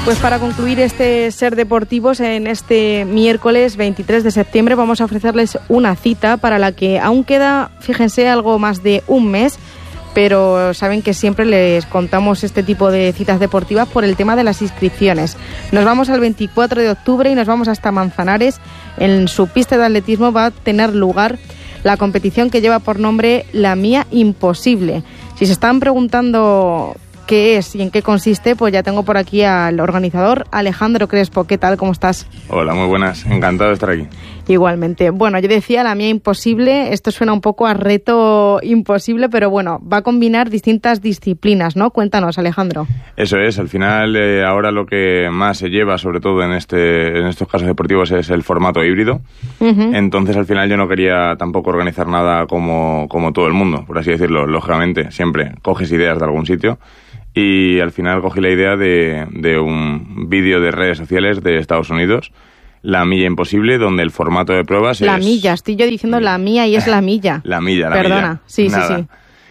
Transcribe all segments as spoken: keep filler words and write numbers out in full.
Pues para concluir este Ser Deportivos, en este miércoles veintitrés de septiembre vamos a ofrecerles una cita para la que aún queda, fíjense, algo más de un mes, pero saben que siempre les contamos este tipo de citas deportivas por el tema de las inscripciones. Nos vamos al veinticuatro de octubre y nos vamos hasta Manzanares. En su pista de atletismo va a tener lugar la competición que lleva por nombre La Mía Imposible. Si se están preguntando qué es y en qué consiste, pues ya tengo por aquí al organizador, Alejandro Crespo. ¿Qué tal? ¿Cómo estás? Hola, muy buenas. Encantado de estar aquí. Igualmente. Bueno, yo decía La Mía Imposible. Esto suena un poco a reto imposible, pero bueno, va a combinar distintas disciplinas, ¿no? Cuéntanos, Alejandro. Eso es. Al final, eh, ahora lo que más se lleva, sobre todo en este en estos casos deportivos, es el formato híbrido. Uh-huh. Entonces, al final, yo no quería tampoco organizar nada como, como todo el mundo, por así decirlo. Lógicamente, siempre coges ideas de algún sitio. Y al final cogí la idea de, de un vídeo de redes sociales de Estados Unidos, La Milla Imposible, donde el formato de pruebas la es... La milla, estoy yo diciendo la mía y es la milla. La milla, la Perdona. milla. Perdona, sí, Nada. sí, sí.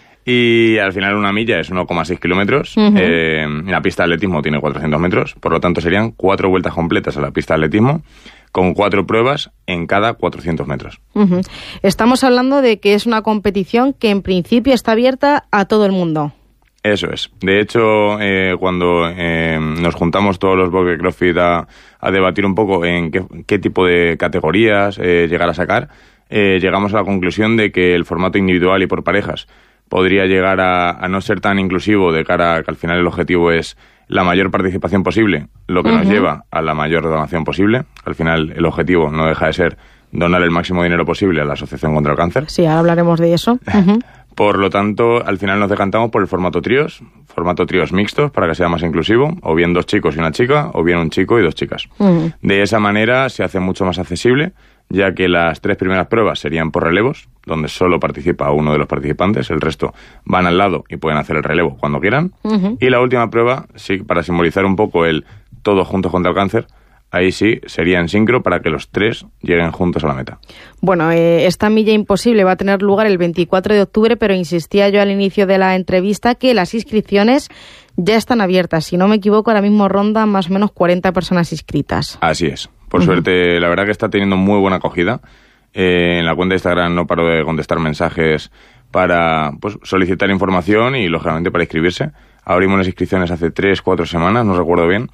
Y al final una milla es uno coma seis kilómetros. Uh-huh. Eh, la pista de atletismo tiene cuatrocientos metros, por lo tanto serían cuatro vueltas completas a la pista de atletismo, con cuatro pruebas en cada cuatrocientos metros. Uh-huh. Estamos hablando de que es una competición que en principio está abierta a todo el mundo. Eso es. De hecho, eh, cuando eh, nos juntamos todos los blogs de CrossFit a, a debatir un poco en qué, qué tipo de categorías eh, llegar a sacar, eh, llegamos a la conclusión de que el formato individual y por parejas podría llegar a, a no ser tan inclusivo de cara a que al final el objetivo es la mayor participación posible, lo que uh-huh. nos lleva a la mayor donación posible. Al final el objetivo no deja de ser donar el máximo dinero posible a la Asociación contra el Cáncer. Sí, ahora hablaremos de eso. Uh-huh. Por lo tanto, al final nos decantamos por el formato tríos, formato tríos mixtos, para que sea más inclusivo, o bien dos chicos y una chica, o bien un chico y dos chicas. Uh-huh. De esa manera se hace mucho más accesible, ya que las tres primeras pruebas serían por relevos, donde solo participa uno de los participantes, el resto van al lado y pueden hacer el relevo cuando quieran. Uh-huh. Y la última prueba, sí, para simbolizar un poco el todos juntos contra el cáncer, ahí sí sería en sincro para que los tres lleguen juntos a la meta. Bueno, eh, esta milla imposible va a tener lugar el veinticuatro de octubre, pero insistía yo al inicio de la entrevista que las inscripciones ya están abiertas. Si no me equivoco, ahora mismo rondan más o menos cuarenta personas inscritas. Así es. Por uh-huh. suerte, la verdad que está teniendo muy buena acogida. Eh, en la cuenta de Instagram no paro de contestar mensajes para pues, solicitar información y, lógicamente, para inscribirse. Abrimos las inscripciones hace tres, cuatro semanas, no recuerdo bien.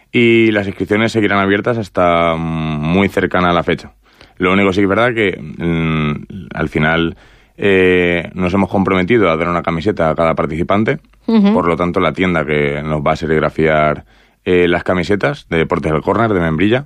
Y las inscripciones seguirán abiertas hasta muy cercana a la fecha. Lo único sí que es verdad que mmm, al final eh, nos hemos comprometido a dar una camiseta a cada participante. Uh-huh. Por lo tanto, la tienda que nos va a serigrafiar eh, las camisetas de Deportes del Córner, de Membrilla,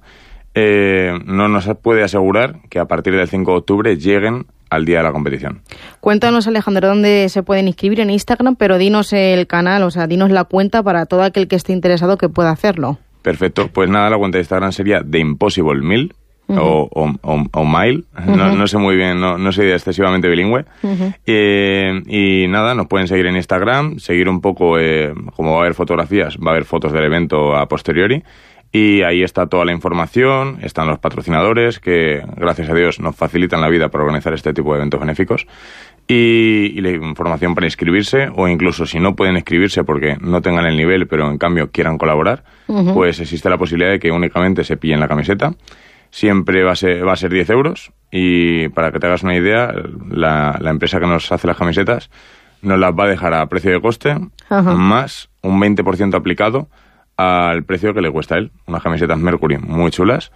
eh, no nos puede asegurar que a partir del cinco de octubre lleguen al día de la competición. Cuéntanos, Alejandro, dónde se pueden inscribir en Instagram, pero dinos el canal, o sea, dinos la cuenta para todo aquel que esté interesado que pueda hacerlo. Perfecto, pues nada, la cuenta de Instagram sería The Impossible Mil uh-huh. o, o, o, o Mile, uh-huh. no, no sé muy bien, no, no soy excesivamente bilingüe. Uh-huh. Eh, y nada, nos pueden seguir en Instagram, seguir un poco, eh, como va a haber fotografías, va a haber fotos del evento a posteriori. Y ahí está toda la información, están los patrocinadores que, gracias a Dios, nos facilitan la vida para organizar este tipo de eventos benéficos. Y, y la información para inscribirse, o incluso si no pueden inscribirse porque no tengan el nivel, pero en cambio quieran colaborar, uh-huh. pues existe la posibilidad de que únicamente se pillen la camiseta. Siempre va a ser, va a ser diez euros. Y para que te hagas una idea, la, la empresa que nos hace las camisetas nos las va a dejar a precio de coste, uh-huh. más un veinte por ciento aplicado al precio que le cuesta a él. Unas camisetas Mercury muy chulas,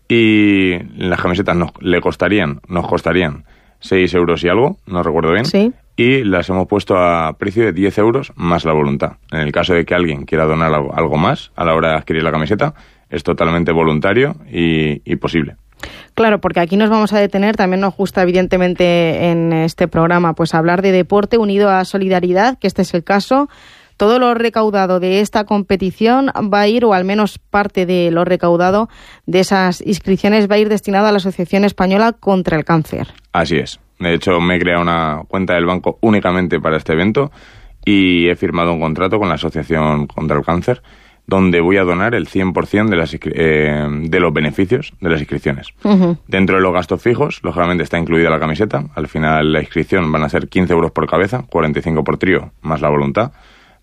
y las camisetas nos, le costarían, nos costarían seis euros y algo, no recuerdo bien, sí. y las hemos puesto a precio de diez euros más la voluntad. En el caso de que alguien quiera donar algo, algo más a la hora de adquirir la camiseta, es totalmente voluntario y, y posible. Claro, porque aquí nos vamos a detener, también nos gusta evidentemente en este programa pues hablar de deporte unido a solidaridad, que este es el caso. Todo lo recaudado de esta competición va a ir, o al menos parte de lo recaudado de esas inscripciones va a ir destinado a la Asociación Española contra el Cáncer. Así es. De hecho, me he creado una cuenta del banco únicamente para este evento y he firmado un contrato con la Asociación contra el Cáncer, donde voy a donar el cien por ciento de, las, eh, de los beneficios de las inscripciones. Uh-huh. Dentro de los gastos fijos, lógicamente está incluida la camiseta. Al final la inscripción van a ser quince euros por cabeza, cuarenta y cinco por trío, más la voluntad.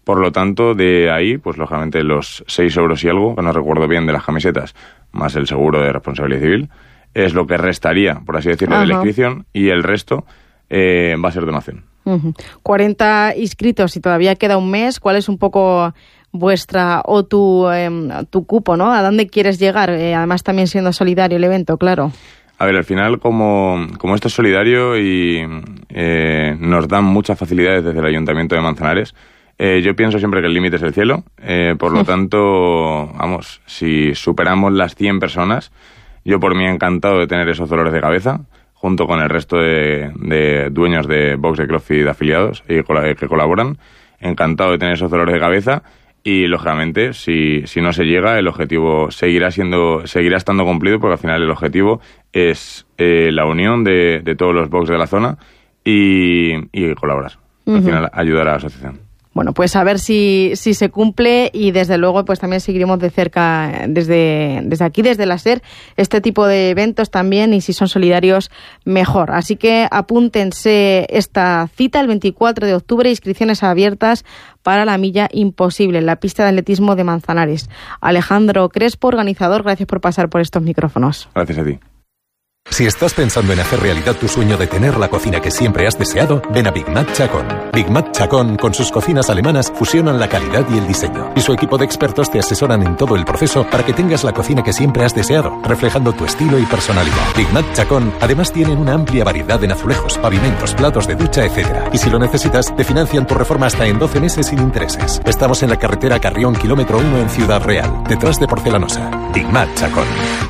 Por lo tanto, de ahí, pues lógicamente los seis euros y algo, que no recuerdo bien, de las camisetas, más el seguro de responsabilidad civil, es lo que restaría, por así decirlo, Ajá. de la inscripción, y el resto eh, va a ser donación. Uh-huh. cuarenta inscritos y todavía queda un mes. ¿Cuál es un poco vuestra o tu, eh, tu cupo, ¿no? ¿A dónde quieres llegar? Eh, además también siendo solidario el evento, claro. A ver, al final, como, como esto es solidario y eh, nos dan muchas facilidades desde el Ayuntamiento de Manzanares, eh, yo pienso siempre que el límite es el cielo. Eh, por lo tanto, vamos, si superamos las cien personas, yo por mí encantado de tener esos dolores de cabeza, junto con el resto de, de dueños de box de CrossFit afiliados y que colaboran. Encantado de tener esos dolores de cabeza. Y, lógicamente, si, si no se llega, el objetivo seguirá siendo seguirá estando cumplido, porque al final el objetivo es eh, la unión de, de todos los box de la zona y, y colaborar. Al uh-huh. final, ayudar a la asociación. Bueno, pues a ver si, si se cumple y desde luego pues también seguiremos de cerca desde, desde aquí, desde la SER, este tipo de eventos también, y si son solidarios, mejor. Así que apúntense esta cita el veinticuatro de octubre, inscripciones abiertas para la Milla Imposible en la pista de atletismo de Manzanares. Alejandro Crespo, organizador, gracias por pasar por estos micrófonos. Gracias a ti. Si estás pensando en hacer realidad tu sueño de tener la cocina que siempre has deseado, ven a Big Mac Chacón. Big Mac Chacón, con sus cocinas alemanas, fusionan la calidad y el diseño. Y su equipo de expertos te asesoran en todo el proceso para que tengas la cocina que siempre has deseado, reflejando tu estilo y personalidad. Big Mac Chacón, además tienen una amplia variedad en azulejos, pavimentos, platos de ducha, etcétera. Y si lo necesitas, te financian tu reforma hasta en doce meses sin intereses. Estamos en la carretera Carrión, kilómetro uno en Ciudad Real, detrás de Porcelanosa. Big Mac Chacón.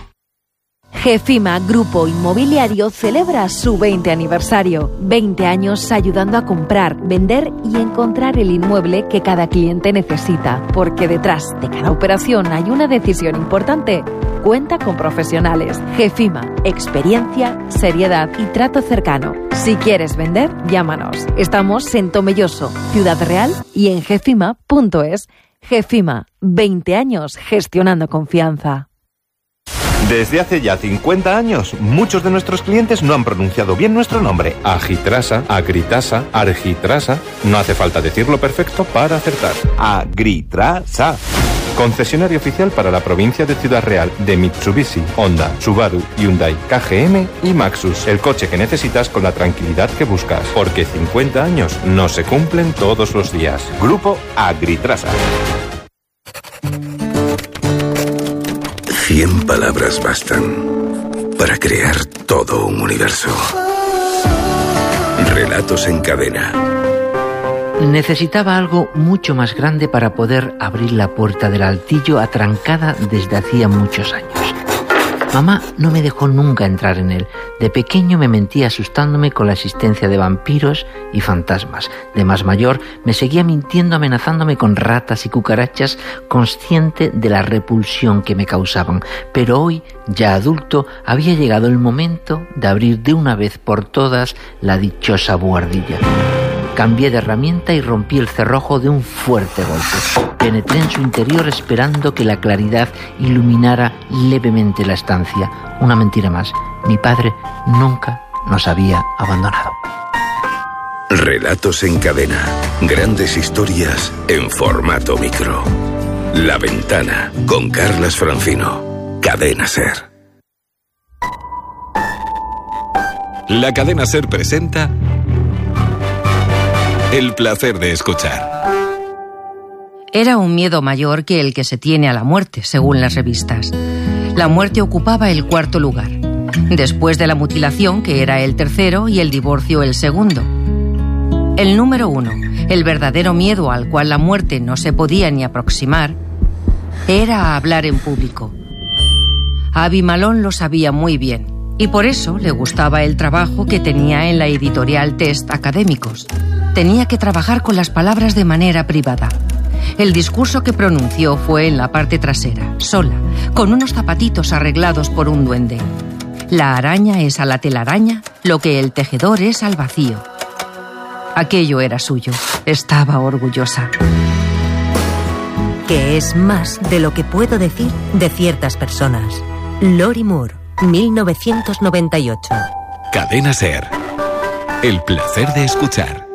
GEFIMA Grupo Inmobiliario celebra su veinte aniversario. veinte años ayudando a comprar, vender y encontrar el inmueble que cada cliente necesita. Porque detrás de cada operación hay una decisión importante. Cuenta con profesionales. GEFIMA, experiencia, seriedad y trato cercano. Si quieres vender, llámanos. Estamos en Tomelloso, Ciudad Real y en gefima punto es. GEFIMA, veinte años gestionando confianza. Desde hace ya cincuenta años, muchos de nuestros clientes no han pronunciado bien nuestro nombre. Agitrasa, Agritrasa, Argitrasa. No hace falta decirlo perfecto para acertar. Agritrasa. Concesionario oficial para la provincia de Ciudad Real de Mitsubishi, Honda, Subaru, Hyundai, K G M y Maxus. El coche que necesitas con la tranquilidad que buscas. Porque cincuenta años no se cumplen todos los días. Grupo Agritrasa. Cien palabras bastan para crear todo un universo. Relatos en cadena. Necesitaba algo mucho más grande para poder abrir la puerta del altillo atrancada desde hacía muchos años. Mamá no me dejó nunca entrar en él. De pequeño me mentía asustándome con la existencia de vampiros y fantasmas. De más mayor me seguía mintiendo amenazándome con ratas y cucarachas, consciente de la repulsión que me causaban. Pero hoy, ya adulto, había llegado el momento de abrir de una vez por todas la dichosa buhardilla. Cambié de herramienta y rompí el cerrojo de un fuerte golpe. Penetré en su interior esperando que la claridad iluminara levemente la estancia. Una mentira más. Mi padre nunca nos había abandonado. Relatos en cadena. Grandes historias en formato micro. La Ventana, con Carlas Francino. Cadena SER. La Cadena SER presenta El placer de escuchar. Era un miedo mayor que el que se tiene a la muerte, según las revistas. La muerte ocupaba el cuarto lugar, después de la mutilación, que era el tercero, y el divorcio el segundo. El número uno, el verdadero miedo al cual la muerte no se podía ni aproximar, era hablar en público. Abby Malone lo sabía muy bien, y por eso le gustaba el trabajo que tenía en la editorial Test Académicos. Tenía que trabajar con las palabras de manera privada. El discurso que pronunció fue en la parte trasera, sola, con unos zapatitos arreglados por un duende. La araña es a la telaraña lo que el tejedor es al vacío. Aquello era suyo. Estaba orgullosa. Que es más de lo que puedo decir de ciertas personas. Lori Moore, mil novecientos noventa y ocho. Cadena SER. El placer de escuchar.